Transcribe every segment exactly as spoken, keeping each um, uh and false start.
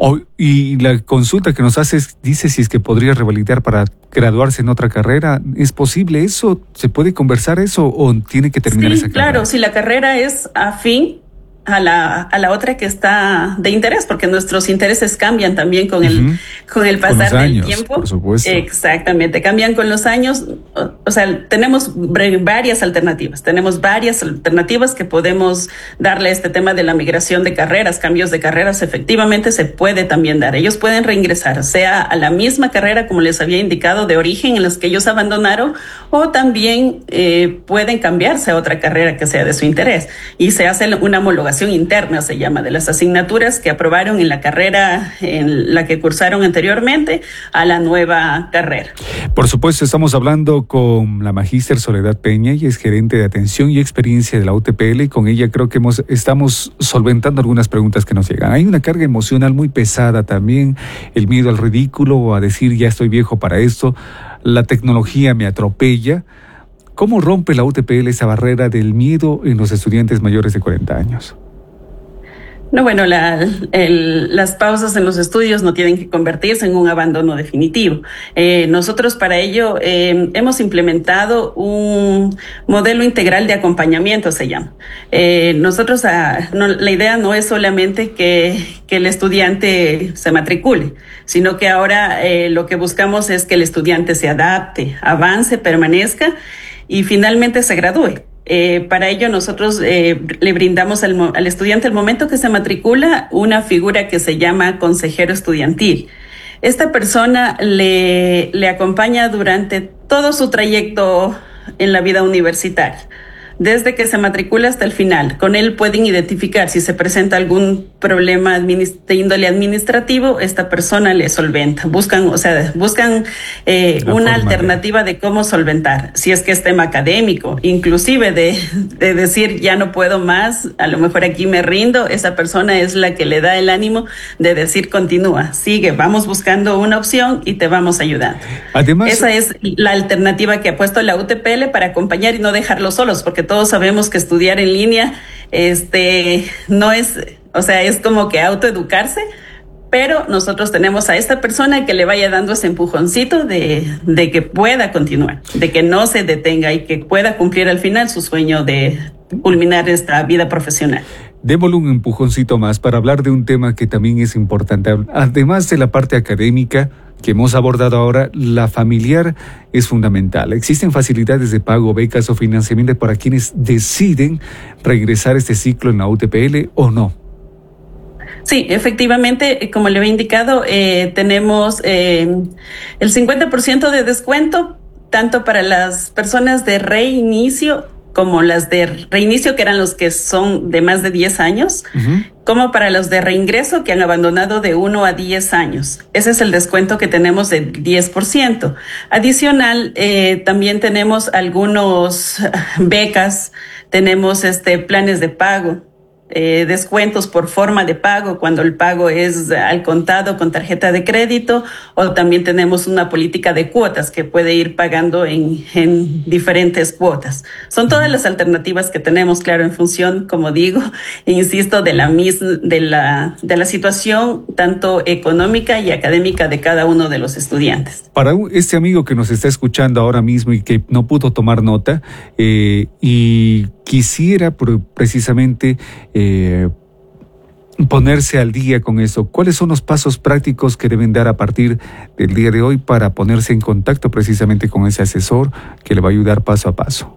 Oh, y la consulta que nos haces dice si es que podría revalidar para graduarse en otra carrera. ¿Es posible eso? ¿Se puede conversar eso o tiene que terminar Sí, esa carrera? claro, si la carrera es afín a la, a la otra que está de interés, porque nuestros intereses cambian también con el, uh-huh. con el pasar con los años, del tiempo. Por supuesto. Exactamente, cambian con los años. O, o sea, tenemos varias alternativas, tenemos varias alternativas que podemos darle a este tema de la migración de carreras, cambios de carreras. Efectivamente se puede también dar. Ellos pueden reingresar, sea a la misma carrera, como les había indicado, de origen en las que ellos abandonaron, o también eh, pueden cambiarse a otra carrera que sea de su interés. Y se hace una homologación interna, se llama, de las asignaturas que aprobaron en la carrera en la que cursaron anteriormente a la nueva carrera. Por supuesto, estamos hablando con la magíster Soledad Peña, y es gerente de atención y experiencia de la U T P L, y con ella creo que hemos, estamos solventando algunas preguntas que nos llegan. Hay una carga emocional muy pesada también, el miedo al ridículo, a decir ya estoy viejo para esto, la tecnología me atropella. ¿Cómo rompe la U T P L esa barrera del miedo en los estudiantes mayores de cuarenta años? No, bueno, la, el, las pausas en los estudios no tienen que convertirse en un abandono definitivo. Eh, nosotros para ello eh, hemos implementado un modelo integral de acompañamiento, se llama. Eh, nosotros, a, no, la idea no es solamente que, que el estudiante se matricule, sino que ahora eh, lo que buscamos es que el estudiante se adapte, avance, permanezca y finalmente se gradúe. Eh, para ello nosotros eh, le brindamos al, al estudiante al momento que se matricula una figura que se llama consejero estudiantil. Esta persona le, le acompaña durante todo su trayecto en la vida universitaria, desde que se matricula hasta el final. Con él pueden identificar si se presenta algún problema administ- de índole administrativo, esta persona le solventa. Buscan, o sea, buscan eh, una alternativa de... de cómo solventar. Si es que es tema académico, inclusive de, de decir ya no puedo más, a lo mejor aquí me rindo, esa persona es la que le da el ánimo de decir continúa, sigue, vamos buscando una opción y te vamos ayudando. Además, esa es la alternativa que ha puesto la U T P L para acompañar y no dejarlos solos, porque todos sabemos que estudiar en línea este no es, o sea, es como que autoeducarse, pero nosotros tenemos a esta persona que le vaya dando ese empujoncito de, de que pueda continuar, de que no se detenga y que pueda cumplir al final su sueño de culminar esta vida profesional. Démosle un empujoncito más para hablar de un tema que también es importante. Además de la parte académica que hemos abordado ahora, la familiar es fundamental. ¿Existen facilidades de pago, becas o financiamiento para quienes deciden regresar a este ciclo en la U T P L o no? Sí, efectivamente, como le había indicado, eh, tenemos eh, el cincuenta por ciento de descuento, tanto para las personas de reinicio como las de reinicio, que eran los que son de más de diez años, uh-huh. como para los de reingreso que han abandonado de uno a diez años. Ese es el descuento que tenemos de diez por ciento. Adicional, eh, también tenemos algunos becas, tenemos este planes de pago, eh, descuentos por forma de pago cuando el pago es al contado con tarjeta de crédito, o también tenemos una política de cuotas que puede ir pagando en, en diferentes cuotas. Son todas las alternativas que tenemos, claro, en función, como digo, e insisto, de la misma, de la, de la situación tanto económica y académica de cada uno de los estudiantes. Para este amigo que nos está escuchando ahora mismo y que no pudo tomar nota, eh, y quisiera precisamente eh, ponerse al día con eso, ¿cuáles son los pasos prácticos que deben dar a partir del día de hoy para ponerse en contacto precisamente con ese asesor que le va a ayudar paso a paso?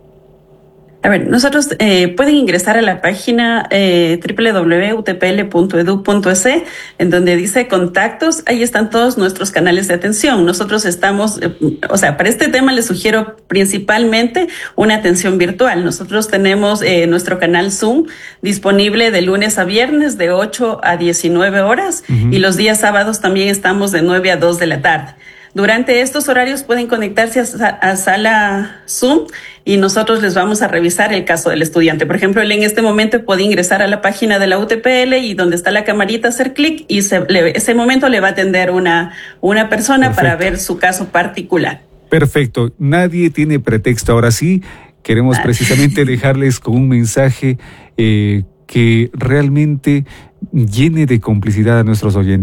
A ver, nosotros eh, pueden ingresar a la página eh, doble u doble u doble u punto u t p l punto e d u punto e s, en donde dice contactos. Ahí están todos nuestros canales de atención. Nosotros estamos, eh, o sea, para este tema les sugiero principalmente una atención virtual. Nosotros tenemos eh, nuestro canal Zoom disponible de lunes a viernes de ocho a diecinueve horas, uh-huh. y los días sábados también estamos de nueve a dos de la tarde. Durante estos horarios pueden conectarse a, a sala Zoom y nosotros les vamos a revisar el caso del estudiante. Por ejemplo, él en este momento puede ingresar a la página de la U T P L y donde está la camarita hacer clic y se, le, ese momento le va a atender una, una persona. Perfecto. Para ver su caso particular. Perfecto. Nadie tiene pretexto. Ahora sí, queremos vale. precisamente dejarles con un mensaje eh, que realmente llene de complicidad a nuestros oyentes.